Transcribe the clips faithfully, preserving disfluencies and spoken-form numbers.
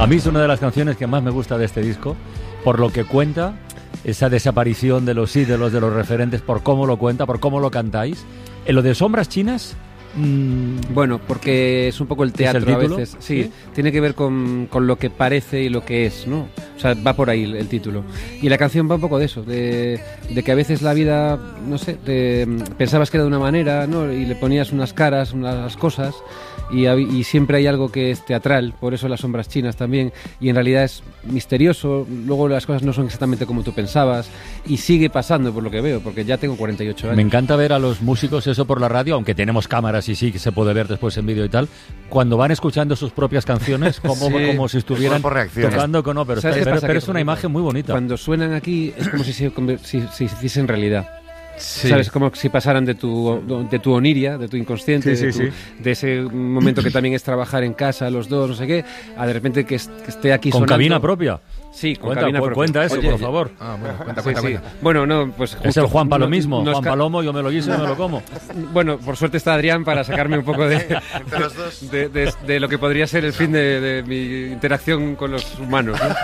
A mí es una de las canciones que más me gusta de este disco, por lo que cuenta, esa desaparición de los ídolos, de los referentes, por cómo lo cuenta, por cómo lo cantáis. En lo de Sombras Chinas... Bueno, porque es un poco el teatro ¿Es el a título? veces. Sí, ¿Sí? tiene que ver con, con lo que parece y lo que es, ¿no? O sea, va por ahí el, el título. Y la canción va un poco de eso, de, de que a veces la vida, no sé, de, pensabas que era de una manera, ¿no? Y le ponías unas caras, unas cosas, y, y siempre hay algo que es teatral, por eso las sombras chinas también, y en realidad es misterioso, luego las cosas no son exactamente como tú pensabas, y sigue pasando por lo que veo, porque ya tengo cuarenta y ocho años. Me encanta ver a los músicos eso por la radio, aunque tenemos cámaras y sí que se puede ver después en vídeo y tal, cuando van escuchando sus propias canciones como, Sí. como si estuvieran por reacciones. tocando con no, pero, ¿Sabes está- qué pero, pasa? pero Que, es una imagen muy bonita. Cuando suenan aquí es como si se, conver- si, si se hiciesen realidad. Sí. ¿Sabes? Como si pasaran de tu, de tu oniria, de tu inconsciente, Sí, de, sí, tu- sí. de ese momento que también es trabajar en casa, los dos, no sé qué, a de repente que, es- que esté aquí Con sonando. cabina propia. Sí, con Cuenta, cabina cu- propia. cuenta eso, Oye, por favor. Ah, bueno, cuenta, sí, cuenta, sí. cuenta. Bueno, no, pues Es justo el Juan Palo no- mismo. no es Juan ca- Palomo, yo me lo guiso y me lo como. Bueno, por suerte está Adrián para sacarme un poco de, Entre los dos. de, de- de lo que podría ser el fin de, de mi interacción con los humanos, ¿no?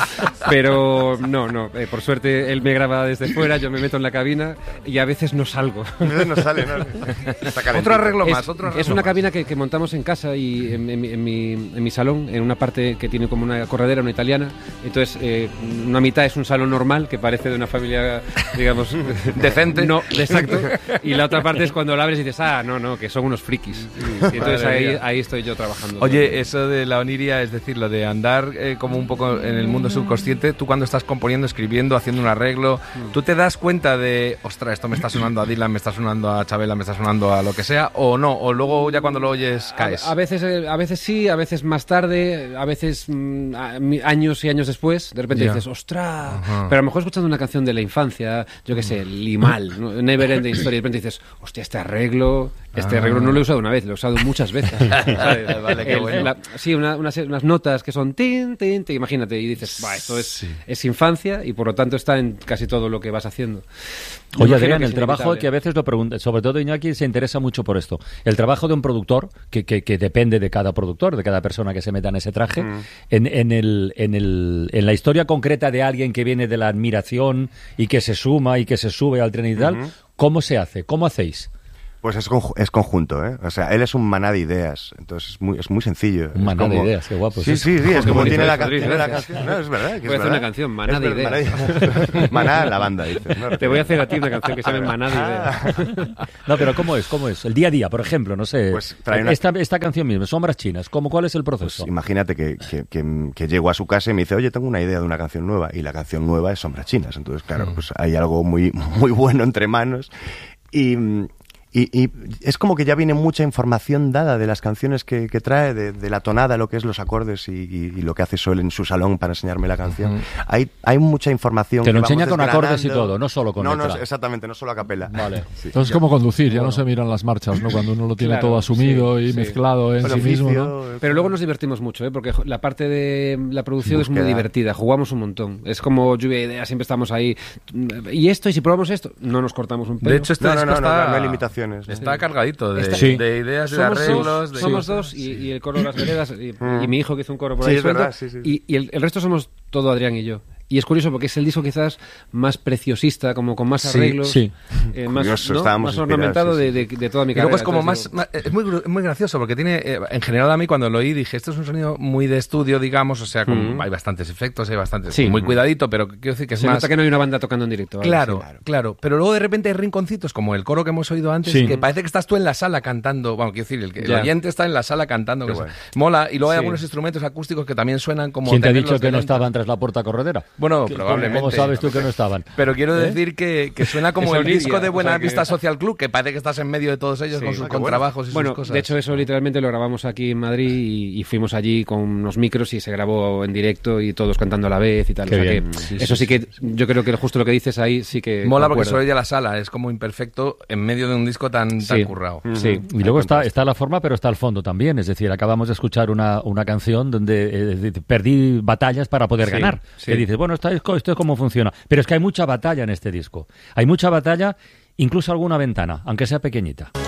Pero no, no, eh, por suerte él me graba desde fuera, yo me meto en la cabina y a veces no salgo. A veces no sale, ¿no? Está calentito. Otro arreglo Es, más, otro arreglo es una más. cabina que, que montamos en casa y en, en mi- en mi, en mi salón, en una parte que tiene como una corredera, una italiana. Entonces, eh, una mitad es un salón normal que parece de una familia, digamos, Decente. No, exacto. Y la otra parte es cuando la abres y dices, ah, no, no, que son unos frikis. Y entonces Madre ahí, mía. ahí estoy yo trabajando. Oye, eso de la oniria, es decir, lo de andar eh, como un poco en el mundo subconsciente, tú cuando estás componiendo, escribiendo, haciendo un arreglo, ¿tú te das cuenta de, ostras, esto me está sonando a Dylan, me está sonando a Chabela, me está sonando a lo que sea, o no? O luego ya cuando lo oyes caes. A, a veces, eh, a veces sí, a veces más tarde, a veces mm, a- mi- años y años después, de repente Ya. dices, ostras. Ajá. Pero a lo mejor escuchando una canción de la infancia, yo qué sé, Limal, ¿no? Never Ending Story, de repente dices, hostia, este arreglo, este Ah. arreglo no lo he usado una vez, lo he usado muchas veces. ¿Sabes? Vale, qué El- bueno. la- sí, una- unas, unas notas que son tin, tin, tin, imagínate, y dices, "Buah, esto es, Sí. es infancia y por lo tanto está en casi todo lo que vas haciendo. Oye, Imagino Adrián, que el es trabajo inevitable. que a veces lo pregunta, sobre todo Iñaki se interesa mucho por esto. El trabajo de un productor, que, que, que depende de cada productor, de cada persona que se meta en ese traje, en, en, el, en, el, en la historia concreta de alguien que viene de la admiración y que se suma y que se sube al tren y tal, ¿cómo se hace? ¿Cómo hacéis? Pues es, conju- es conjunto, ¿eh? O sea, él es un maná de ideas, entonces es muy, es muy sencillo. Un Es maná de como- ideas, qué guapo es Sí, eso. sí, sí, es Qué como bonito tiene, la, es, ca- Rodrigo, tiene la gracias. canción. No, es verdad. Que Voy a es hacer verdad. una canción, maná Es de ver- ideas. Maná, la banda, dices. ¿no? Te voy a hacer a ti una canción que se llama Maná de Ideas. No, pero ¿cómo es? ¿Cómo es? El día a día, por ejemplo, no sé. Pues trae una- esta, esta canción misma, Sombras Chinas, ¿cómo, ¿cuál es el Pues proceso? imagínate que, que, que, que llego a su casa y me dice, oye, tengo una idea de una canción nueva. Y la canción nueva es Sombras Chinas. Entonces, claro, pues hay algo muy, muy bueno entre manos. Y, y, y es como que ya viene mucha información dada de las canciones que, que trae, de, de la tonada, lo que es los acordes y, y, y lo que hace Sol en su salón para enseñarme la canción. hay, hay mucha información. Te lo que vamos enseña con acordes y desgranando. todo, no solo con No, no, letra. exactamente, no solo a capela. Vale. Sí. Entonces es como conducir, ya no se miran las marchas, ¿no? Cuando uno lo tiene Claro, todo asumido sí, y sí. mezclado en El sí mismo, ¿no? oficio, Pero luego nos divertimos mucho, ¿eh? Porque la parte de la producción es muy Búsqueda. divertida, jugamos un montón. Es como lluvia de ideas, siempre estamos ahí. ¿Y esto? ¿Y si probamos esto? No nos cortamos un pelo. De hecho, este No, no, disco no, no, está, no hay limitaciones, ¿no? Está cargadito de, Está- Sí. de ideas, de somos arreglos. dos, de somos cosas. dos y, y el coro de las veredas y, y mi hijo que hizo un coro por Sí, ahí es suelto, verdad, sí, sí. y, y el, el resto somos todo Adrián y yo. Y es curioso porque es el disco quizás más preciosista, como con más Sí, arreglos, sí. eh, más, Curioso, ¿no? estábamos más ornamentado inspirados, de, sí, de, de toda mi Y carrera. luego es como Entonces más, digo, más- es muy, gru- muy gracioso porque tiene, eh, en general a mí cuando lo oí dije, esto es un sonido muy de estudio, digamos, o sea, con- Mm. hay bastantes efectos, hay bastantes, Sí. muy cuidadito, pero quiero decir que es se más... nota que no hay una banda tocando en directo. ¿vale? Claro, Sí. claro, pero luego de repente hay rinconcitos como el coro que hemos oído antes, Sí. que parece que estás tú en la sala cantando, bueno, quiero decir, el, que- el Ya. oyente está en la sala cantando, que Qué es- bueno. mola, y luego hay Sí. algunos instrumentos acústicos que también suenan como... ¿Quién te ha tenerlos dicho que no delante. estaban tras la puerta corredera? Bueno, ¿Qué- probablemente. ¿Cómo sabes tú que no estaban? Pero quiero ¿Eh? decir que, que suena como Es el Oniria, disco de o Buena sea que- Vista Social Club, que parece que estás en medio de todos ellos Sí. con sus Ah, qué bueno. contrabajos y Bueno, sus cosas. de hecho eso literalmente lo grabamos aquí en Madrid y, y fuimos allí con unos micros y se grabó en directo y todos cantando a la vez y tal. Qué o sea bien. que Sí, eso sí que yo creo que justo lo que dices ahí sí que Mola porque concuerda. se oye la sala, es como imperfecto en medio de un disco tan, tan Sí. currado. Sí. Y luego está, está la forma, pero está el fondo también. Es decir, acabamos de escuchar una, una canción donde eh, perdí batallas para poder Sí, ganar. sí. Que dices, bueno, esto es, esto es cómo funciona. Pero es que hay mucha batalla en este disco. Hay mucha batalla, incluso alguna ventana, aunque sea pequeñita.